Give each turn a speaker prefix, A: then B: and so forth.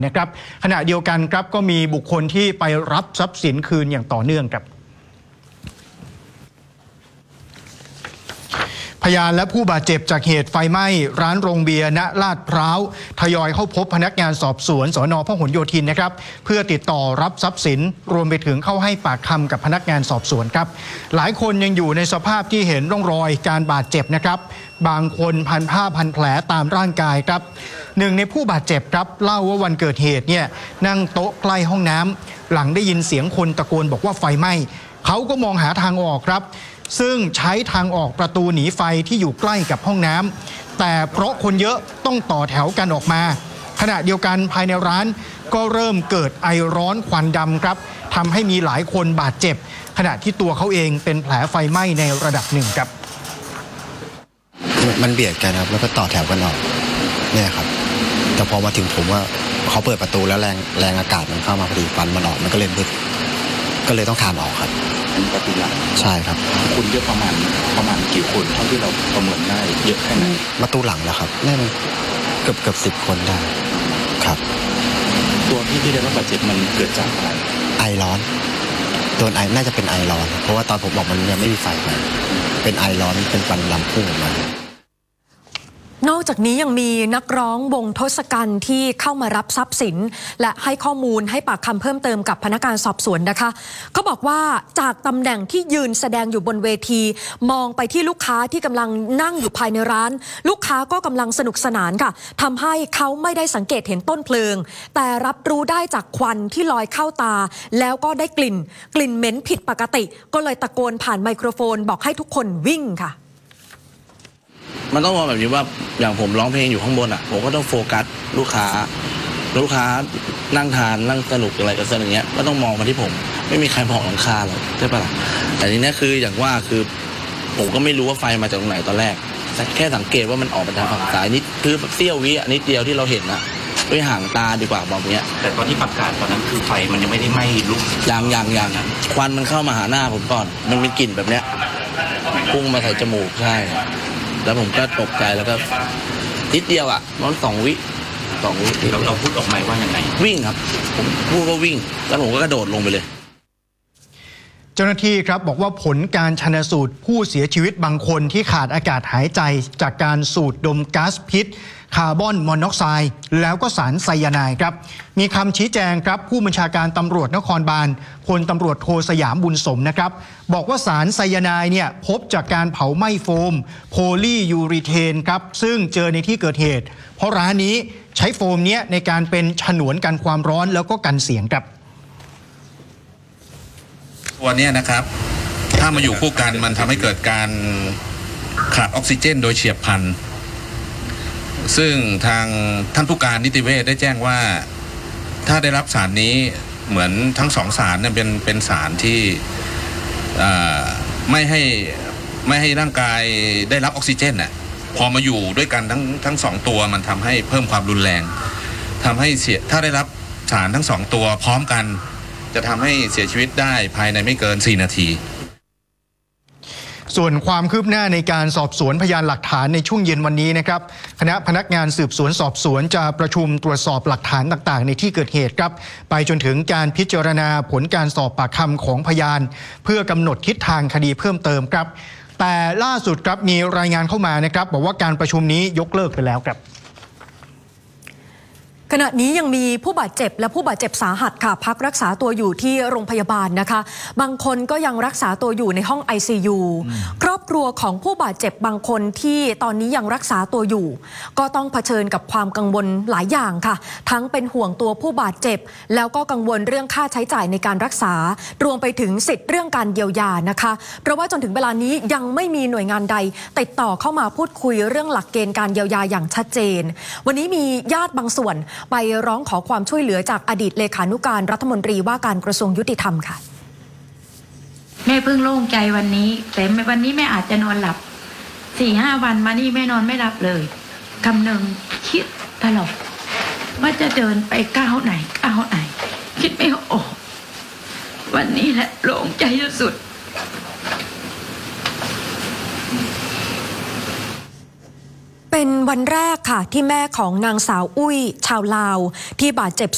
A: นะครับขณะเดียวกันครับก็มีบุคคลที่ไปรับทรัพย์สินคืนอย่างต่อเนื่องครับพยานและผู้บาดเจ็บจากเหตุไฟไหม้ร้านโรงเบียร์ณลาดพร้าวทยอยเข้าพบพนักงานสอบสวนสน.พหลโยธินนะครับเพื่อติดต่อรับทรัพย์สินรวมไปถึงเข้าให้ปากคำกับพนักงานสอบสวนครับหลายคนยังอยู่ในสภาพที่เห็นร่องรอยการบาดเจ็บนะครับบางคนพันผ้าพันแผลตามร่างกายครับหนึ่งในผู้บาดเจ็บครับเล่าว่าวันเกิดเหตุเนี่ยนั่งโต๊ะใกล้ห้องน้ำหลังได้ยินเสียงคนตะโกนบอกว่าไฟไหม้เขาก็มองหาทางออกครับซึ่งใช้ทางออกประตูหนีไฟที่อยู่ใกล้กับห้องน้ำแต่เพราะคนเยอะต้องต่อแถวกันออกมาขณะเดียวกันภายในร้านก็เริ่มเกิดไอร้อนควันดำครับทำให้มีหลายคนบาดเจ็บขณะที่ตัวเขาเองเป็นแผลไฟไหม้ในระดับหนึ่งครับ
B: มันเบียดกันครับแล้วก็ต่อแถวกันออกเนี่ยครับแต่พอมาถึงผมว่าเขาเปิดประตูแล้วแรงอากาศมันเข้ามาพอดีฟันมันออกมันก็เลยมืดก็เลยต้องคานออกครับ
C: ประตูหลัง
B: ใช่ครับ
C: คุณเยอะประมาณกี่คนเท่าที่เราประเมินได้เยอะแค่ไหน
B: ประตูหลังแล้วครับน่าจะเกือบ10 คนได้ครับ
C: ตัวที่ได้รับบาดเจ็บมันเกิดจากอะไร
B: ไอร้อนโดนไอน่าจะเป็นไอร้อนเพราะว่าตอนผมบอกมันยังไม่มีไฟมาเป็นไอร้อนเป็นควันลำพุ่งออกม
D: านอกจากนี้ยังมีนักร้องวงทศกัณฐ์ที่เข้ามารับทรัพย์สินและให้ข้อมูลให้ปากคำเพิ่มเติมกับพนักงานสอบสวนนะคะเขาบอกว่าจากตำแหน่งที่ยืนแสดงอยู่บนเวทีมองไปที่ลูกค้าที่กำลังนั่งอยู่ภายในร้านลูกค้าก็กำลังสนุกสนานค่ะทำให้เขาไม่ได้สังเกตเห็นต้นเพลิงแต่รับรู้ได้จากควันที่ลอยเข้าตาแล้วก็ได้กลิ่นเหม็นผิดปกติก็เลยตะโกนผ่านไมโครโฟนบอกให้ทุกคนวิ่งค่ะ
E: มันต้องมองแบบนี้ว่าอย่างผมร้องเพลงอยู่ข้างบนผมก็ต้องโฟกัสลูกค้านั่งทานนั่งสนุกอะไรกันซะอย่างเงี้ยก็ต้องมองมาที่ผมไม่มีใครมองหลังคาหรอกใช่ปะล่ะแต่ทีนี้คืออย่างว่าคือผมก็ไม่รู้ว่าไฟมาจากตรงไหนตอนแรกแค่สังเกตว่ามันออกมาทางฝั่งซ้ายนิดคือเสี้ยววินิดเดียวที่เราเห็นนะด้วยห่างตาดีกว่าบอกเนี้ย
C: แต่ตอนที่ประกาศตอนนั้นคือไฟมันยังไม่ได้ไหม้ลุก
E: ยังควันมันเข้ามาหาหน้าผมก่อนมันเป็นกลิ่นแบบเนี้ยพุ่งมาใส่จมูกใช่แล้วผมก็ตกใจแล้วก็นิดเดียวมัน2 วิ
C: เราพูดออกมาว่ายังไง
E: วิ่งครับผมพูดว่าวิ่งแล้วผมก็กระโดดลงไปเลย
A: เจ้าหน้าที่ครับบอกว่าผลการชันสูตรผู้เสียชีวิตบางคนที่ขาดอากาศหายใจจากการสูดดมก๊าซพิษคาร์บอนมอนอกไซด์แล้วก็สารไซยาไนด์ครับมีคำชี้แจงครับผู้บัญชาการตำรวจนครบาลพลตำรวจโทสยามบุญสมนะครับบอกว่าสารไซยาไนด์เนี่ยพบจากการเผาไหม้โฟมโพลียูรีเทนครับซึ่งเจอในที่เกิดเหตุเพราะร้านนี้ใช้โฟมนี้ในการเป็นฉนวนกันความร้อนแล้วก็กันเสียงครับ
F: ตัวนี้นะครับถ้ามาอยู่คู่กันมันทำให้เกิดการขาดออกซิเจนโดยเฉียบพลันซึ่งทางท่านผู้การนิติเวชได้แจ้งว่าถ้าได้รับสารนี้เหมือนทั้ง2 สารเนี่ยเป็นสารที่ไม่ให้ร่างกายได้รับออกซิเจนพอมาอยู่ด้วยกันทั้ง2 ตัวมันทำให้เพิ่มความรุนแรงทำให้ถ้าได้รับสารทั้ง2 ตัวพร้อมกันจะทำให้เสียชีวิตได้ภายในไม่เกิน4 นาที
A: ส่วนความคืบหน้าในการสอบสวนพยานหลักฐานในช่วงเย็นวันนี้นะครับคณะพนักงานสืบสวนสอบสวนจะประชุมตรวจสอบหลักฐานต่างๆในที่เกิดเหตุครับไปจนถึงการพิจารณาผลการสอบปากคำของพยานเพื่อกำหนดทิศทางคดีเพิ่มเติมครับแต่ล่าสุดครับมีรายงานเข้ามานะครับบอกว่าการประชุมนี้ยกเลิกไปแล้วครับ
D: ขณะนี้ยังมีผู้บาดเจ็บและผู้บาดเจ็บสาหัสค่ะพักรักษาตัวอยู่ที่โรงพยาบาลนะคะบางคนก็ยังรักษาตัวอยู่ในห้อง ICU ครอบครัวของผู้บาดเจ็บบางคนที่ตอนนี้ยังรักษาตัวอยู่ก็ต้องเผชิญกับความกังวลหลายอย่างค่ะทั้งเป็นห่วงตัวผู้บาดเจ็บแล้วก็กังวลเรื่องค่าใช้จ่ายในการรักษารวมไปถึงสิทธิ์เรื่องการเยียวยานะคะเพราะว่าจนถึงเวลานี้ยังไม่มีหน่วยงานใดติดต่อเข้ามาพูดคุยเรื่องหลักเกณฑ์การเยียวยาอย่างชัดเจนวันนี้มีญาติบางส่วนไปร้องขอความช่วยเหลือจากอดีตเลขานุการรัฐมนตรีว่าการกระทรวงยุติธรรมค่ะ
G: แม่เพิ่งโล่งใจวันนี้แต่วันนี้แม่อาจจะนอนหลับ 4-5 วันมานี่แม่นอนไม่หลับเลยคำนึงคิดตลอดว่าจะเดินไปก้าวไหนคิดไม่ออกวันนี้แหละโล่งใจสุด
D: เป็นวันแรกค่ะที่แม่ของนางสาวอุ้ยชาวลาวที่บาดเจ็บ